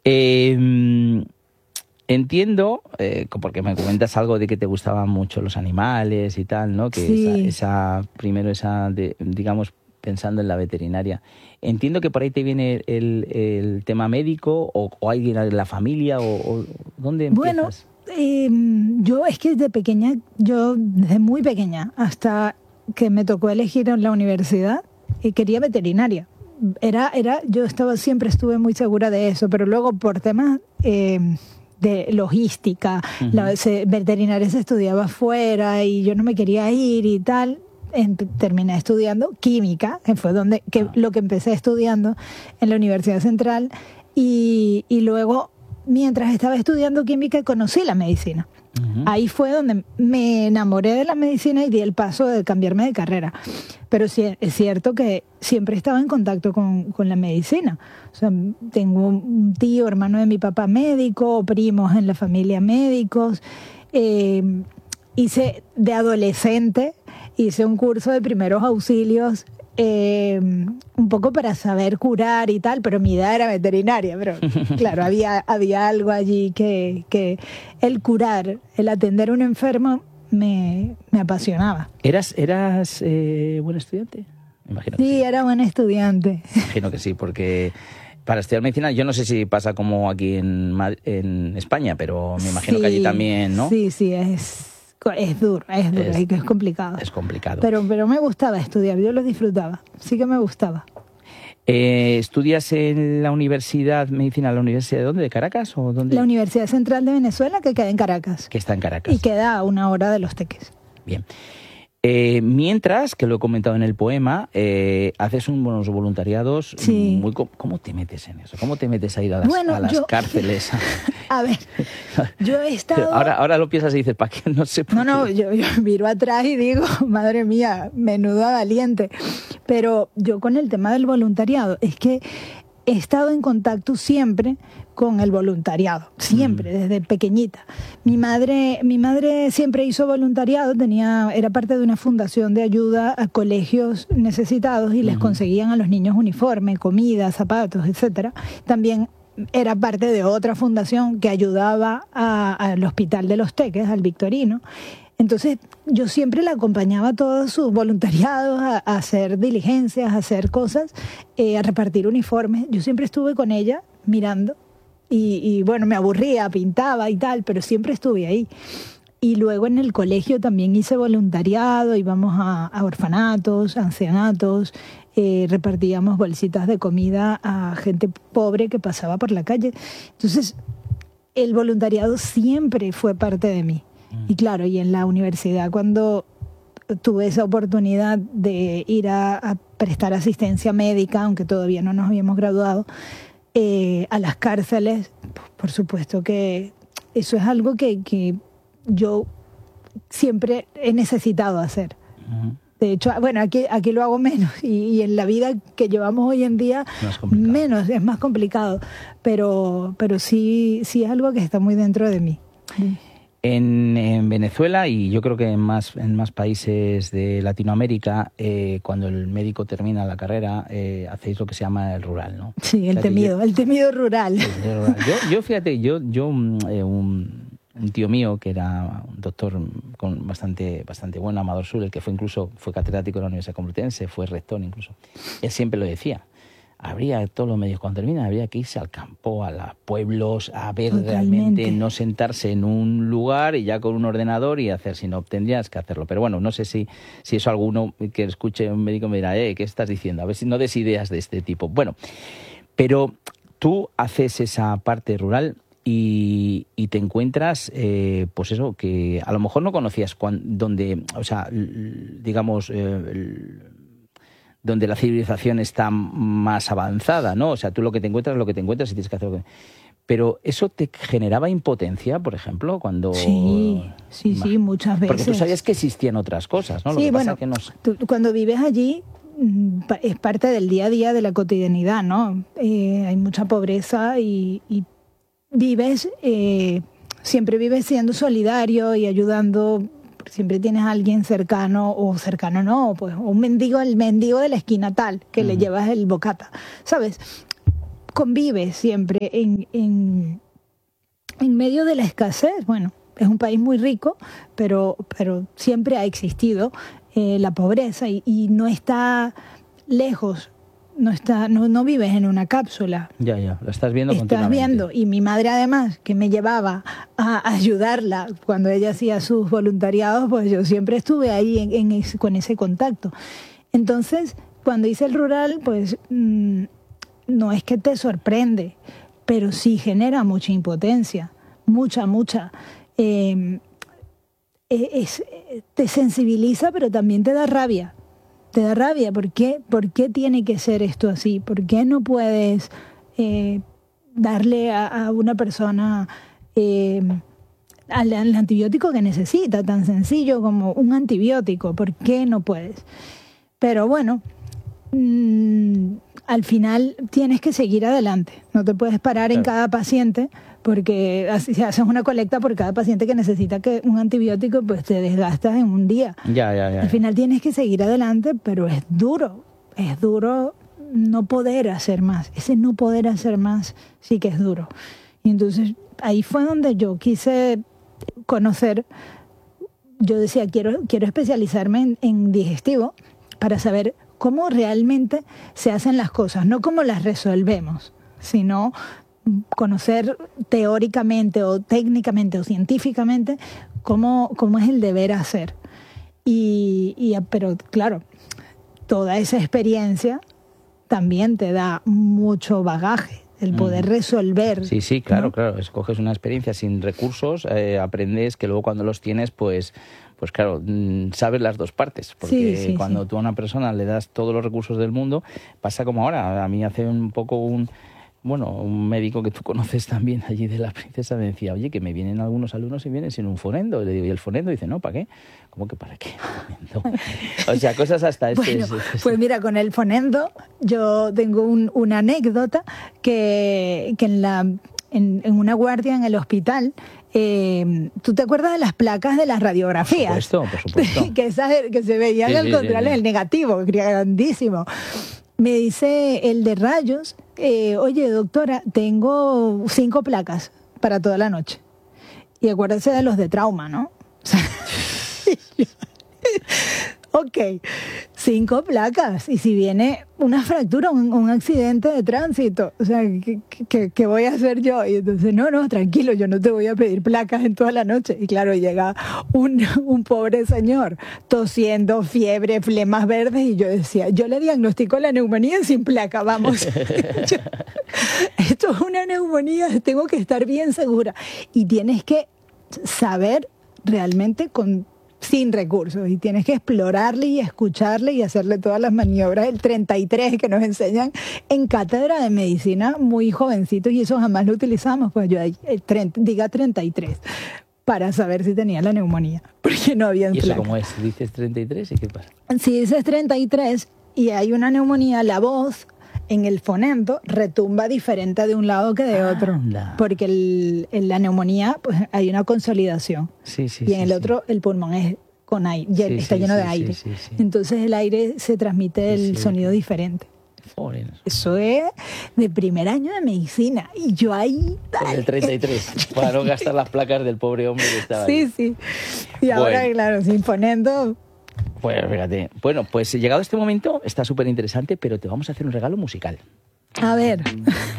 Entiendo, porque me comentas algo de que te gustaban mucho los animales y tal, ¿no? Que Sí. digamos, pensando en la veterinaria. Entiendo que por ahí te viene el tema médico o alguien en la familia o ¿dónde empiezas? Bueno, yo es que desde muy pequeña hasta que me tocó elegir en la universidad, quería veterinaria. Siempre estuve muy segura de eso, pero luego por temas de logística, veterinaria se estudiaba afuera y yo no me quería ir y tal. Terminé estudiando química, que fue lo que empecé estudiando en la Universidad Central, y luego, mientras estaba estudiando química, conocí la medicina. Ahí fue donde me enamoré de la medicina y di el paso de cambiarme de carrera. Pero sí, es cierto que siempre estaba en contacto con la medicina. O sea, tengo un tío, hermano de mi papá médico, primos en la familia médicos. De adolescente, hice un curso de primeros auxilios, un poco para saber curar y tal, pero mi idea era veterinaria, pero claro, había algo allí que el curar, el atender a un enfermo me apasionaba. ¿Eras buen estudiante? Imagino que Sí, era buen estudiante. Imagino que sí, porque para estudiar medicina, yo no sé si pasa como aquí en España, pero me imagino que allí también, ¿no? Sí, es duro, es complicado. Es complicado. Pero me gustaba estudiar, yo lo disfrutaba, sí que me gustaba. ¿Estudias en la Universidad Medicina, la Universidad de dónde? ¿De Caracas o dónde? La Universidad Central de Venezuela, que queda en Caracas. Que está en Caracas. Y queda a 1 hora de Los Teques. Bien. Mientras, que lo he comentado en el poema, haces unos voluntariados. Sí. ¿Cómo te metes en eso? ¿Cómo te metes a ir a las cárceles? A ver, yo he estado... Ahora lo piensas y dices, ¿para qué? No sé por qué. No, yo miro atrás y digo, madre mía, menuda valiente. Pero yo con el tema del voluntariado, es que he estado en contacto siempre con el voluntariado, siempre, desde pequeñita. Mi madre siempre hizo voluntariado, era parte de una fundación de ayuda a colegios necesitados y les conseguían a los niños uniformes, comida, zapatos, etcétera. También era parte de otra fundación que ayudaba al Hospital de Los Teques, al Victorino. Entonces, yo siempre la acompañaba a todos sus voluntariados, a hacer diligencias, a hacer cosas, a repartir uniformes. Yo siempre estuve con ella mirando y bueno, me aburría, pintaba y tal, pero siempre estuve ahí. Y luego en el colegio también hice voluntariado, íbamos a orfanatos, ancianatos, repartíamos bolsitas de comida a gente pobre que pasaba por la calle. Entonces, el voluntariado siempre fue parte de mí. Y claro, y en la universidad, cuando tuve esa oportunidad de ir a prestar asistencia médica, aunque todavía no nos habíamos graduado, a las cárceles, por supuesto que eso es algo que yo siempre he necesitado hacer. De hecho, bueno, aquí lo hago menos y en la vida que llevamos hoy en día menos, es más complicado, pero sí es algo que está muy dentro de mí. En Venezuela y yo creo que en más países de Latinoamérica, cuando el médico termina la carrera, hacéis lo que se llama el rural, ¿no? Sí, el temido rural. Yo fíjate, un tío mío que era un doctor con bastante bueno, Amador Sul, el que fue catedrático de la Universidad Complutense, fue rector incluso, él siempre lo decía. Habría todos los medios, cuando termina, habría que irse al campo, a los pueblos, a ver. Totalmente. Realmente, no sentarse en un lugar y ya con un ordenador y hacer, sino tendrías que hacerlo. Pero bueno, no sé si eso alguno que escuche un médico me dirá, ¿qué estás diciendo? A ver si no des ideas de este tipo. Bueno, pero tú haces esa parte rural y te encuentras, pues eso, que a lo mejor no conocías donde, o sea, digamos... donde la civilización está más avanzada, ¿no? O sea, tú lo que te encuentras es lo que te encuentras y tienes que hacer lo que... Pero ¿eso te generaba impotencia, por ejemplo, cuando...? Sí, muchas veces. Porque tú sabías que existían otras cosas, ¿no? Sí, cuando vives allí es parte del día a día de la cotidianidad, ¿no? Hay mucha pobreza y siempre vives siendo solidario y ayudando. Siempre tienes a alguien cercano, o cercano no, pues el mendigo de la esquina tal, que le llevas el bocata, ¿sabes? convive siempre en medio de la escasez. Bueno, es un país muy rico, pero siempre ha existido la pobreza y no está lejos, no vives en una cápsula. Ya, lo estás viendo continuamente. Estás viendo, y mi madre además, que me llevaba a ayudarla cuando ella hacía sus voluntariados, pues yo siempre estuve ahí con ese contacto. Entonces, cuando hice el rural, pues no es que te sorprende, pero sí genera mucha impotencia, mucha. Te sensibiliza, pero también te da rabia. Te da rabia. ¿Por qué tiene que ser esto así? ¿Por qué no puedes darle a una persona al antibiótico que necesita, tan sencillo como un antibiótico? ¿Por qué no puedes? Pero bueno, al final tienes que seguir adelante. No te puedes parar en cada paciente, porque si haces una colecta por cada paciente que necesita un antibiótico, pues te desgastas en un día. Ya. Al final tienes que seguir adelante, pero es duro no poder hacer más. Ese no poder hacer más sí que es duro. Y entonces ahí fue donde yo quise conocer. Yo decía, quiero especializarme en digestivo para saber cómo realmente se hacen las cosas, no cómo las resolvemos, sino conocer teóricamente o técnicamente o científicamente cómo es el deber hacer. Pero claro, toda esa experiencia también te da mucho bagaje, el poder resolver. Sí, claro, claro. Escoges una experiencia sin recursos, aprendes que luego cuando los tienes, pues claro, sabes las dos partes, porque cuando tú a una persona le das todos los recursos del mundo, pasa como ahora. A mí hace un poco un médico que tú conoces también allí de la Princesa me decía, oye, que me vienen algunos alumnos y vienen sin un fonendo. Y le digo, ¿y el fonendo? Y dice, no, ¿para qué? ¿Cómo que para qué? O sea, cosas hasta bueno, pues mira, con el fonendo yo tengo una anécdota que en una guardia en el hospital, ¿tú te acuerdas de las placas de las radiografías? Por supuesto. que se veían al contrario, el negativo, grandísimo. Me dice el de rayos, oye, doctora, tengo 5 placas para toda la noche. Y acuérdese de los de trauma, ¿no? O sea, ok, 5 placas. Y si viene una fractura, un accidente de tránsito, o sea, ¿qué voy a hacer yo? Y entonces, no, tranquilo, yo no te voy a pedir placas en toda la noche. Y claro, llega un pobre señor tosiendo, fiebre, flemas verdes, y yo decía, yo le diagnostico la neumonía sin placa, vamos. Esto es una neumonía, tengo que estar bien segura. Y tienes que saber realmente sin recursos, y tienes que explorarle y escucharle y hacerle todas las maniobras del 33 que nos enseñan en cátedra de medicina muy jovencitos, y eso jamás lo utilizamos, pues yo diga 33 para saber si tenía la neumonía, porque no había placa. ¿Y eso placa. cómo es? ¿Dices 33 y qué pasa? Si dices 33 y hay una neumonía, la voz en el fonendo retumba diferente de un lado que de otro, porque en la neumonía pues hay una consolidación, y en el otro el pulmón es con aire, está lleno de aire, entonces el aire se transmite el sonido diferente. Eso es de primer año de medicina, y yo ahí... En el 33, para no gastar las placas del pobre hombre que estaba ahí. Sí, y ahora claro, sin fonendo... Pues fíjate. Bueno, pues llegado este momento está súper interesante, pero te vamos a hacer un regalo musical. A ver.